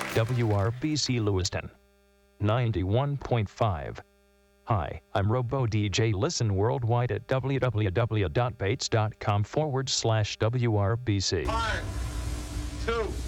WRBC Lewiston, 91.5. Hi, I'm Robo DJ. Listen worldwide at www.bates.com/WRBC. 5, 2,